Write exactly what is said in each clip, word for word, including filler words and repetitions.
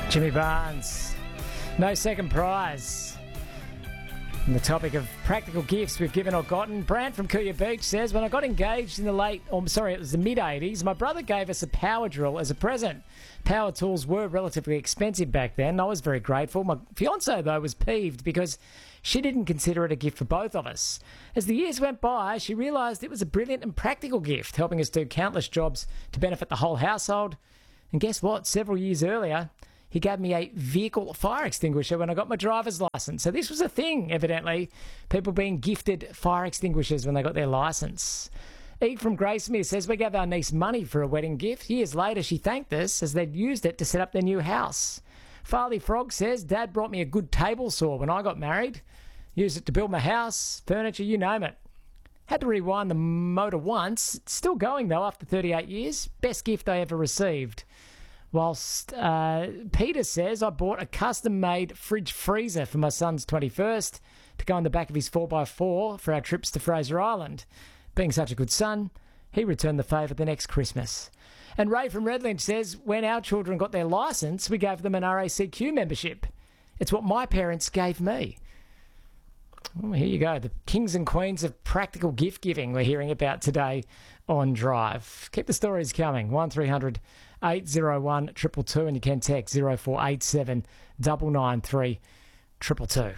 Jimmy Barnes, no second prize. On the topic of practical gifts we've given or gotten, Brant from Cooya Beach says, when I got engaged in the late, or sorry, it was the mid-eighties, my brother gave us a power drill as a present. Power tools were relatively expensive back then. I was very grateful. My fiancée, though, was peeved because she didn't consider it a gift for both of us. As the years went by, she realised it was a brilliant and practical gift, helping us do countless jobs to benefit the whole household. And guess what? Several years earlier, he gave me a vehicle fire extinguisher when I got my driver's licence. So this was a thing, evidently, people being gifted fire extinguishers when they got their licence. Eve from Gracemere says, we gave our niece money for a wedding gift. Years later, she thanked us as they'd used it to set up their new house. Farley Frog says, Dad brought me a good table saw when I got married. Used it to build my house, furniture, you name it. Had to rewind the motor once. It's still going, though, after thirty-eight years. Best gift I ever received. Whilst uh, Peter says, I bought a custom-made fridge freezer for my son's twenty-first to go on the back of his four by four for our trips to Fraser Island. Being such a good son, he returned the favour the next Christmas. And Ray from Redlands says, when our children got their licence, we gave them an R A C Q membership. It's what my parents gave me. Well, here you go, the kings and queens of practical gift giving we're hearing about today on Drive. Keep the stories coming. one three hundred eight oh one two two two and you can text zero four eight seven nine nine three two two two.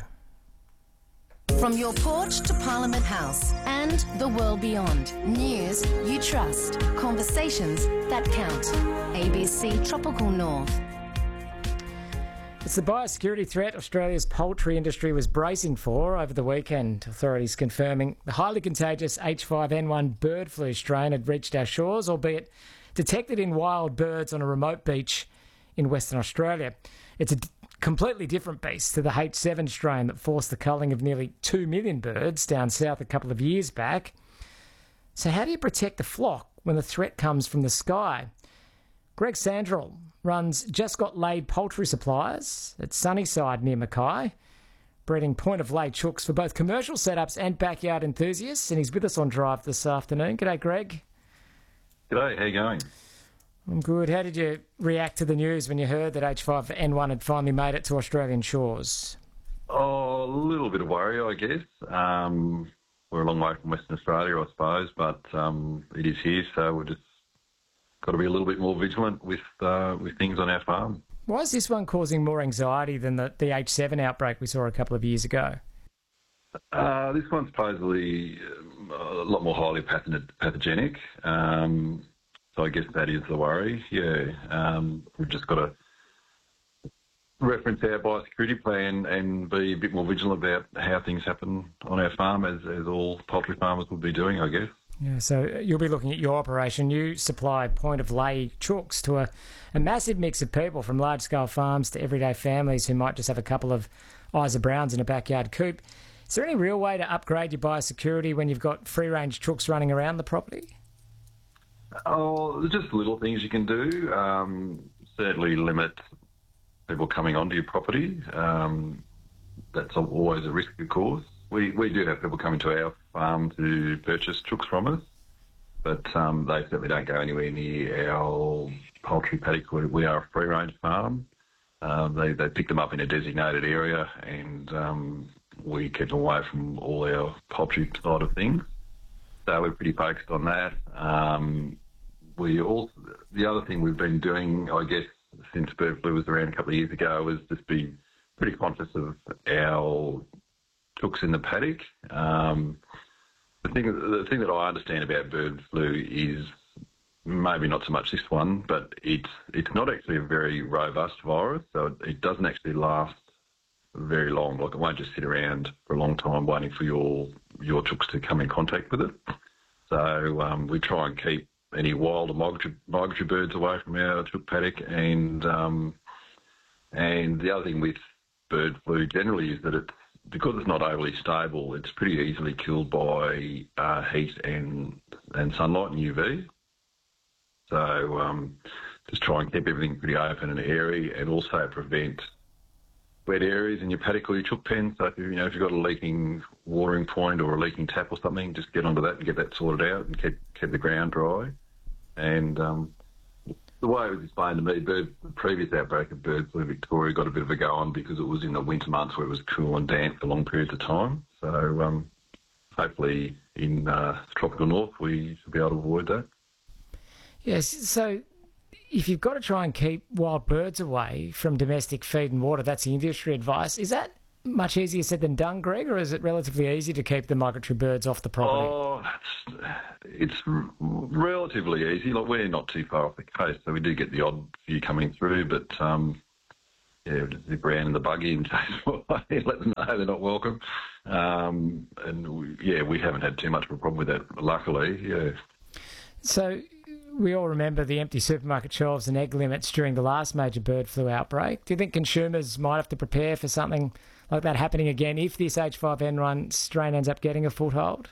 From your porch to Parliament House and the world beyond. News you trust. Conversations that count. A B C Tropical North. It's the biosecurity threat Australia's poultry industry was bracing for over the weekend. Authorities confirming the highly contagious H five N one bird flu strain had reached our shores, albeit detected in wild birds on a remote beach in Western Australia. It's a d- completely different beast to the H seven strain that forced the culling of nearly two million birds down south a couple of years back. So how do you protect the flock when the threat comes from the sky? Greg Sandrell runs Just Got Laid Poultry Supplies at Sunnyside near Mackay, breeding point-of-lay chooks for both commercial setups and backyard enthusiasts, and he's with us on Drive this afternoon. G'day, Greg. G'day, how you going? I'm good. How did you react to the news when you heard that H five N one had finally made it to Australian shores? Oh, a little bit of worry, I guess. Um, we're a long way from Western Australia, I suppose, but um, it is here, so we've just got to be a little bit more vigilant with uh, with things on our farm. Why is this one causing more anxiety than the, the H seven outbreak we saw a couple of years ago? Uh, this one's supposedly um, a lot more highly pathogen- pathogenic, um, so I guess that is the worry, yeah. Um, we've just got to reference our biosecurity plan and be a bit more vigilant about how things happen on our farm, as, as all poultry farmers would be doing, I guess. Yeah, so you'll be looking at your operation. You supply point-of-lay chooks to a, a massive mix of people, from large-scale farms to everyday families who might just have a couple of Isa Browns in a backyard coop. Is there any real way to upgrade your biosecurity when you've got free-range chooks running around the property? Oh, there's just little things you can do. Um, certainly limit people coming onto your property. Um, that's always a risk, of course. We we do have people coming to our farm to purchase chooks from us, but um, they certainly don't go anywhere near our poultry paddock. We are a free-range farm. Um, they, they pick them up in a designated area, and um, we keep them away from all our poultry side of things. So we're pretty focused on that. Um, we also, the other thing we've been doing, I guess, since bird flu was around a couple of years ago, is just be pretty conscious of our chooks in the paddock. Um, the thing, the thing that I understand about bird flu is maybe not so much this one, but it's it's not actually a very robust virus, so it, it doesn't actually last very long. Like, it won't just sit around for a long time waiting for your your chooks to come in contact with it. So um, we try and keep any wild or migratory, migratory birds away from our chook paddock, and um, and the other thing with bird flu generally is that it's, because it's not overly stable, it's pretty easily killed by uh, heat and and sunlight and U V. So um, just try and keep everything pretty open and airy, and also prevent wet areas in your paddock or your chook pen. So if you, you know if you've got a leaking watering point or a leaking tap or something, just get onto that and get that sorted out and keep keep the ground dry. And um, the way it was explained to me, bird, the previous outbreak of bird flu in Victoria got a bit of a go on because it was in the winter months where it was cool and damp for long periods of time. So um, hopefully in uh, the tropical north we should be able to avoid that. Yes, so if you've got to try and keep wild birds away from domestic feed and water, that's the industry advice. Is that much easier said than done, Greg, or is it relatively easy to keep the migratory birds off the property? Oh, that's, it's r- relatively easy. Like, we're not too far off the coast, so we do get the odd few coming through, but um, yeah, just zip around in the buggy and let them know they're not welcome. Um, and we, yeah, we haven't had too much of a problem with that, luckily. Yeah. So we all remember the empty supermarket shelves and egg limits during the last major bird flu outbreak. Do you think consumers might have to prepare for something like that happening again if this H five N one strain ends up getting a foothold?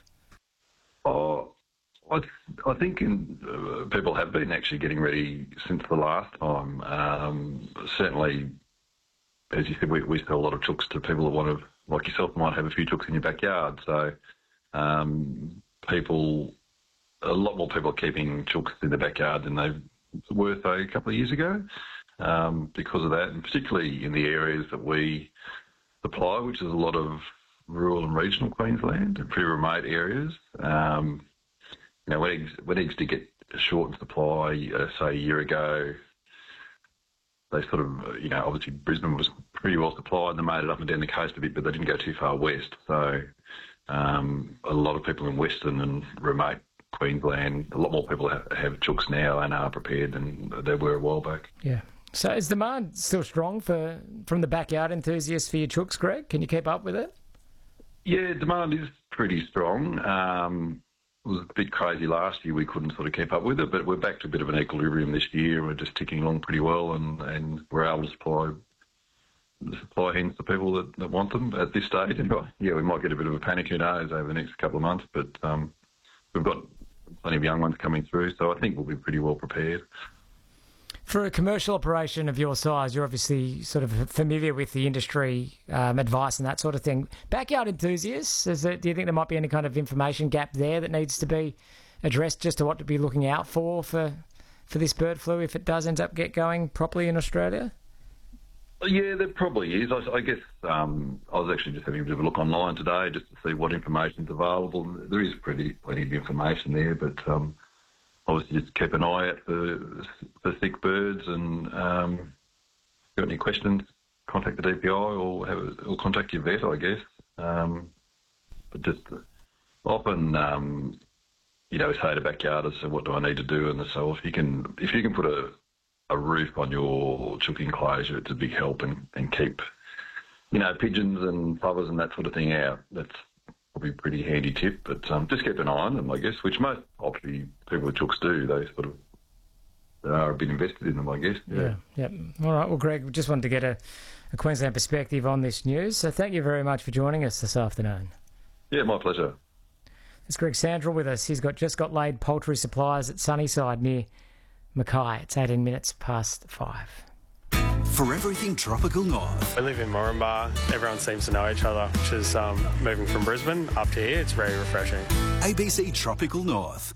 Oh, I, I think in, uh, people have been actually getting ready since the last time. Um, certainly, as you said, we, we sell a lot of chooks to people that want to, like yourself, might have a few chooks in your backyard. So um, people, a lot more people are keeping chooks in their backyard than they were, say, a couple of years ago um, because of that, and particularly in the areas that we supply, which is a lot of rural and regional Queensland and pretty remote areas. Um, you know, when eggs, when eggs did get short in supply, uh, say a year ago, they sort of, you know, obviously Brisbane was pretty well supplied and they made it up and down the coast a bit, but they didn't go too far west. So um, a lot of people in Western and remote Queensland, a lot more people have, have chooks now and are prepared than they were a while back. Yeah. So is demand still strong for from the backyard enthusiasts for your chooks, Greg? Can you keep up with it? Yeah, demand is pretty strong. Um, it was a bit crazy last year. We couldn't sort of keep up with it, but we're back to a bit of an equilibrium this year. We're just ticking along pretty well, and, and we're able to supply supply hens to people that, that want them at this stage. And yeah, we might get a bit of a panic, who knows, over the next couple of months, but um, we've got plenty of young ones coming through, so I think we'll be pretty well prepared. For a commercial operation of your size, you're obviously sort of familiar with the industry um, advice and that sort of thing. Backyard enthusiasts, is there, do you think there might be any kind of information gap there that needs to be addressed, just to what to be looking out for for, for this bird flu if it does end up get going properly in Australia? Yeah, there probably is. I, I guess um, I was actually just having a bit of a look online today just to see what information's available. There is pretty plenty of information there, but um, obviously just keep an eye out for, for sick birds, and um, if you've got any questions, contact the D P I or, have a, or contact your vet, I guess. Um, but just often, um, you know, say to backyarders, so what do I need to do? And so if you can, if you can put a a roof on your chook enclosure, it's a big help, and, and keep, you know, pigeons and plovers and that sort of thing out. That's probably a pretty handy tip, but um, just keep an eye on them, I guess, which most obviously people with chooks do. They sort of they are a bit invested in them, I guess. Yeah. Yeah. yeah. All right. Well, Greg, we just wanted to get a, a Queensland perspective on this news. So thank you very much for joining us this afternoon. Yeah, my pleasure. It's Greg Sandrell with us. He's got just got laid poultry supplies at Sunnyside near Mackay. It's eighteen minutes past five. For everything Tropical North. We live in Moranbah. Everyone seems to know each other, which is um, moving from Brisbane up to here. It's very refreshing. A B C Tropical North.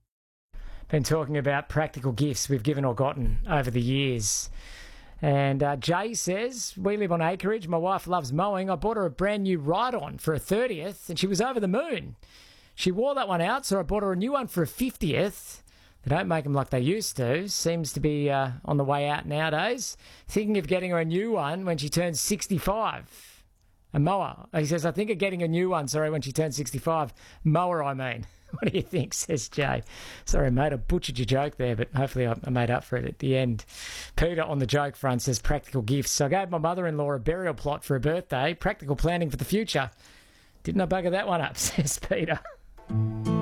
Been talking about practical gifts we've given or gotten over the years. And uh, Jay says, we live on acreage. My wife loves mowing. I bought her a brand new ride-on for her thirtieth, and she was over the moon. She wore that one out, so I bought her a new one for her fiftieth. They don't make them like they used to. Seems to be uh, on the way out nowadays. Thinking of getting her a new one when she turns sixty-five. A mower. He says, I think of getting a new one, sorry, when she turns sixty-five. Mower, I mean. What do you think, says Jay? Sorry, mate, I butchered your joke there, but hopefully I made up for it at the end. Peter on the joke front says, practical gifts. So I gave my mother-in-law a burial plot for her birthday. Practical planning for the future. Didn't I bugger that one up, says Peter.